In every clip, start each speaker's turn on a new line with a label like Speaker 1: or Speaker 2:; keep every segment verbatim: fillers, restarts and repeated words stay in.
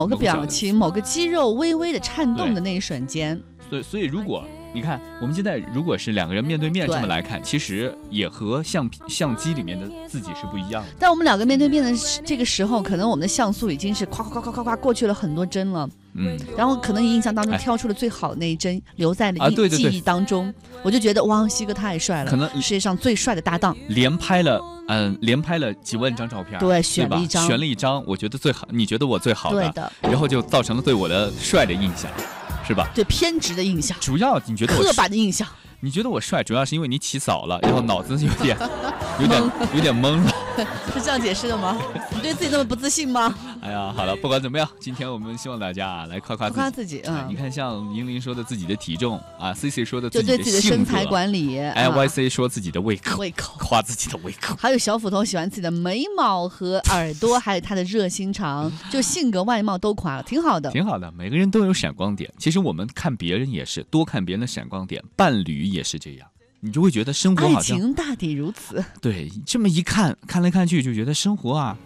Speaker 1: 某个表情、某个肌肉微微的颤动的那一瞬间。
Speaker 2: 所以，所以如果你看，我们现在如果是两个人面对面这么来看，其实也和相相机里面的自己是不一样的。
Speaker 1: 但我们两个面对面的这个时候，可能我们的像素已经是夸夸夸夸夸过去了很多帧了。嗯，然后可能印象当中挑出了最好的那一帧，哎、留在了、啊、对对对记忆当中。我就觉得哇，西哥太帅了，可能世界上最帅的搭档。
Speaker 2: 连拍了，嗯，连拍了几万张照片，
Speaker 1: 对，选了一张，
Speaker 2: 选了一张，我觉得最好，你觉得我最好的，
Speaker 1: 对的，
Speaker 2: 然后就造成了对我的帅的印象，是吧？
Speaker 1: 对，偏执的印象。
Speaker 2: 主要你觉得我
Speaker 1: 刻板的印象。
Speaker 2: 你觉得我帅，主要是因为你起早了，然后脑子有点、有点、有点懵了。
Speaker 1: 是这样解释的吗？你对自己那么不自信吗？
Speaker 2: 哎呀，好了，不管怎么样，今天我们希望大家啊来夸夸自己。
Speaker 1: 夸自己，嗯，
Speaker 2: 你看，像英玲说的自己的体重啊 ，C C 说的自己的
Speaker 1: 就对自己的身材管理，
Speaker 2: 哎 ，Y C 说自己的胃口，
Speaker 1: 胃口，
Speaker 2: 夸自己的胃口。
Speaker 1: 还有小斧头喜欢自己的眉毛和耳朵，还有他的热心肠，就性格外貌都夸了，挺好的，
Speaker 2: 挺好的。每个人都有闪光点，其实我们看别人也是多看别人的闪光点，伴侣也是这样。你就会觉得生活好像
Speaker 1: 爱情大抵如此。
Speaker 2: 对，这么一看，看来看去就觉得生活啊，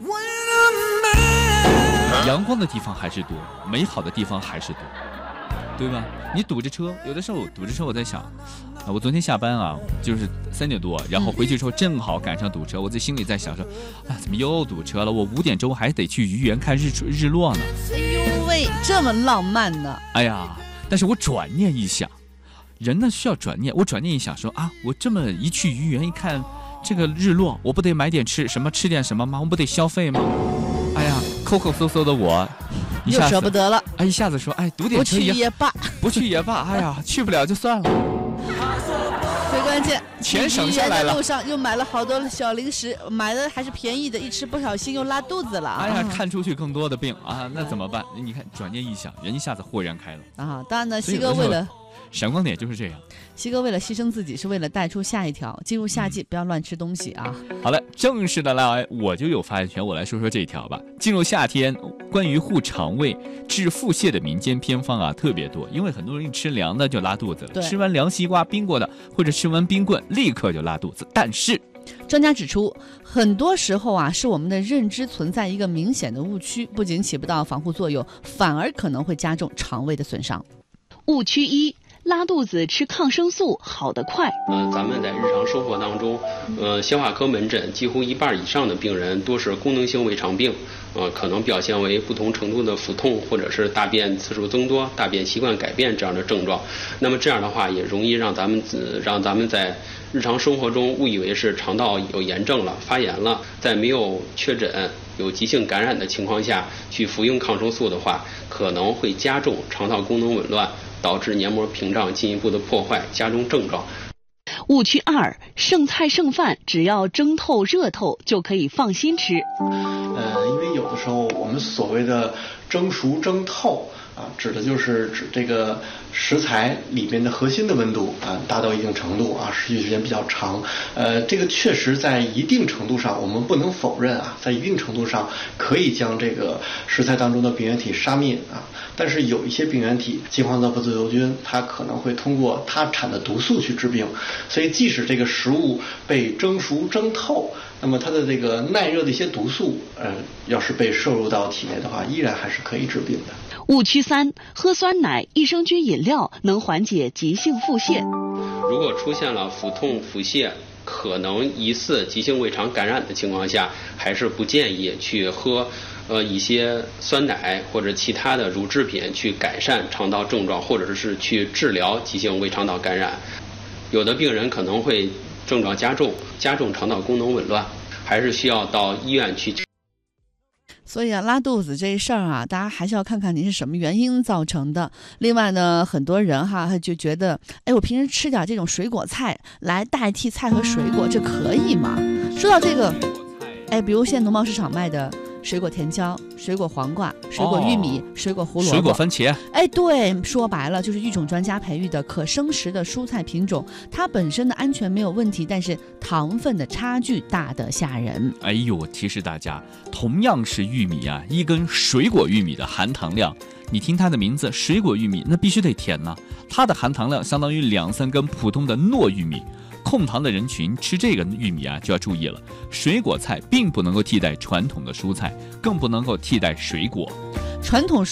Speaker 2: 阳光的地方还是多，美好的地方还是多，对吧？你堵着车，有的时候堵着车，我在想，啊，我昨天下班啊，就是三点多，然后回去之后正好赶上堵车，我在心里在想说，啊，怎么又堵车了？我五点钟还得去愚园看日出日落呢。
Speaker 1: 哎呦喂，这么浪漫呢！
Speaker 2: 哎呀，但是我转念一想。人呢需要转念，我转念一想说啊，我这么一去愚园一看这个日落，我不得买点吃什么吃点什么吗？我不得消费吗？哎呀，抠抠搜搜的我，一下
Speaker 1: 又舍不得了，
Speaker 2: 哎，一下子说，哎，堵点车
Speaker 1: 也不去也罢，
Speaker 2: 不去也罢，哎呀，去不了就算了。
Speaker 1: 最关键，
Speaker 2: 钱省下来了。
Speaker 1: 路上又买了好多小零食，买的还是便宜的，一吃不小心又拉肚子了。
Speaker 2: 哎呀，看出去更多的病啊，那怎么办？你看，转念一想，人一下子豁然开朗
Speaker 1: 啊。当然呢，西哥为了。
Speaker 2: 闪光点就是这样，
Speaker 1: 西哥为了牺牲自己，是为了带出下一条。进入夏季，不要乱吃东西啊！
Speaker 2: 好了，正式的来，我就有发言权，我来说说这一条吧。进入夏天，关于护肠胃、治腹泻的民间偏方啊，特别多。因为很多人一吃凉的就拉肚子了，吃完凉西瓜冰过的，或者吃完冰棍立刻就拉肚子。但是，
Speaker 1: 专家指出，很多时候啊，是我们的认知存在一个明显的误区，不仅起不到防护作用，反而可能会加重肠胃的损伤。
Speaker 3: 误区一。拉肚子吃抗生素好得快。
Speaker 4: 呃，咱们在日常生活当中，呃，消化科门诊几乎一半以上的病人都是功能性胃肠病，呃，可能表现为不同程度的腹痛，或者是大便次数增多、大便习惯改变这样的症状。那么这样的话，也容易让咱们呃让咱们在日常生活中误以为是肠道有炎症了、发炎了，在没有确诊有急性感染的情况下去服用抗生素的话，可能会加重肠道功能紊乱，导致黏膜屏障进一步的破坏，加重症状。
Speaker 3: 误区二：剩菜剩饭只要蒸透热透就可以放心吃。
Speaker 5: 呃，因为有的时候我们所谓的蒸熟蒸透啊，指的就是指这个食材里面的核心的温度啊达到一定程度啊，持续时间比较长。呃，这个确实在一定程度上，我们不能否认啊，在一定程度上可以将这个食材当中的病原体杀灭啊。但是有一些病原体，金黄色不自由菌，它可能会通过它产的毒素去致病。所以即使这个食物被蒸熟蒸透，那么它的这个耐热的一些毒素，呃，要是被摄入到体内的话，依然还是可以致病的。
Speaker 3: 误区三：喝酸奶、益生菌饮料能缓解急性腹泻。
Speaker 4: 如果出现了腹痛、腹泻，可能疑似急性胃肠感染的情况下，还是不建议去喝呃一些酸奶或者其他的乳制品去改善肠道症状，或者是去治疗急性胃肠道感染。有的病人可能会症状加重，加重肠道功能紊乱，还是需要到医院去。
Speaker 1: 所以啊，拉肚子这事儿啊，大家还是要看看你是什么原因造成的。另外呢，很多人哈就觉得，哎，我平时吃点这种水果菜来代替菜和水果，这可以吗？说到这个，哎，比如现在农贸市场卖的水果甜椒、水果黄瓜、水果玉米、哦、水果胡萝卜、
Speaker 2: 水果番茄，
Speaker 1: 哎，对，说白了就是育种专家培育的可生食的蔬菜品种，它本身的安全没有问题，但是糖分的差距大得吓人。
Speaker 2: 哎呦，提示大家，同样是玉米啊，一根水果玉米的含糖量，你听它的名字，水果玉米，那必须得甜呢、啊，它的含糖量相当于两三根普通的糯玉米。控糖的人群吃这个玉米啊，就要注意了。水果菜并不能够替代传统的蔬菜，更不能够替代水果。
Speaker 1: 传统